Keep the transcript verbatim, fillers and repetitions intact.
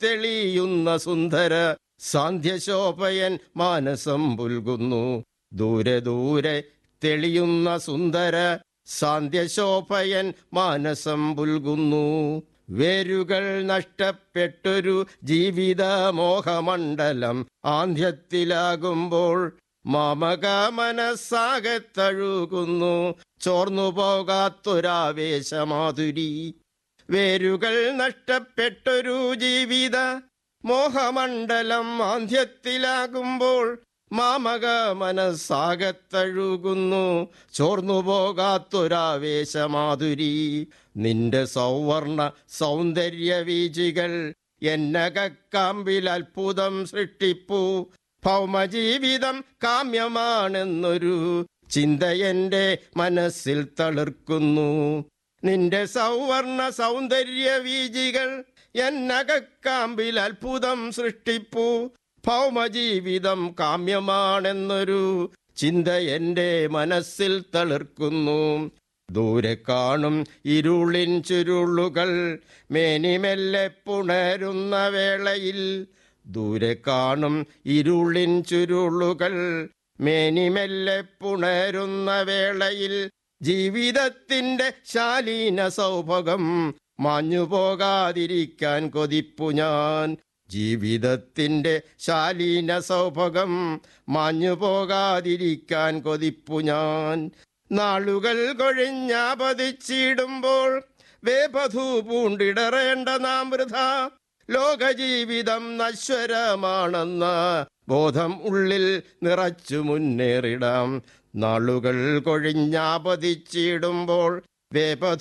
തെളിയുന്ന സുന്ദര സാന്ധ്യശോഭയൻ മാനസം പുൽകുന്നു. ദൂരെ ദൂരെ തെളിയുന്ന സുന്ദര സാന്ധ്യശോഭയൻ മാനസം പുൽകുന്നു. വേരുകൾ നഷ്ടപ്പെട്ടൊരു ജീവിത മോഹമണ്ഡലം ആന്ധ്യത്തിലാകുമ്പോൾ മാമക മനസ്സാകെ തഴുകുന്നു. ചോർന്നു പോകാത്തൊരാവേശമാധുരി. വേരുകൾ നഷ്ടപ്പെട്ടൊരു ജീവിത മോഹമണ്ഡലം ആന്ധ്യത്തിലാകുമ്പോൾ മാമക മനസ്സാകെ തഴുകുന്നു. ചോർന്നു പോകാത്തൊരാവേശമാധുരി. നിന്റെ സൗവർണ സൗന്ദര്യ വീചികൾ എന്നകക്കാമ്പിൽ അത്ഭുതം സൃഷ്ടിപ്പൂ. ഭൗമജീവിതം കാമ്യമാണെന്നൊരു ചിന്ത എൻ്റെ മനസ്സിൽ തളിർക്കുന്നു. നിന്റെ സൗവർണ സൗന്ദര്യ വീചികൾ എന്നകക്കാമ്പിൽ അത്ഭുതം സൃഷ്ടിപ്പൂ. ഭൗമജീവിതം കാമ്യമാണെന്നൊരു ചിന്ത എൻ്റെ മനസ്സിൽ തളിർക്കുന്നു. ദൂരെ കാണും ഇരുളിൻ ചുരുളുകൾ മേനിമെല്ലെ പുണരുന്ന വേളയിൽ. ദൂരെ കാണും ഇരുളിൻ ചുരുളുകൾ മേനിമെല്ലെ പുണരുന്ന വേളയിൽ. ജീവിതത്തിൻ്റെ ശാലീന സൗഭഗം മാഞ്ഞു പോകാതിരിക്കാൻ കൊതിപ്പു ഞാൻ. ജീവിതത്തിൻ്റെ ശാലീന സൗഭഗം മാഞ്ഞു പോകാതിരിക്കാൻ കൊതിപ്പു ഞാൻ. നാളുകൾ കൊഴിഞ്ഞാപതിച്ചിടുമ്പോൾ വേപധൂ പൂണ്ടിടറേണ്ട നാം വൃഥ. ലോകജീവിതം നശ്വരമാണെന്ന ബോധം ഉള്ളിൽ നിറച്ചു മുന്നേറിടാം. നാളുകൾ കൊഴിഞ്ഞാപതിച്ചിടുമ്പോൾ വേപധൂ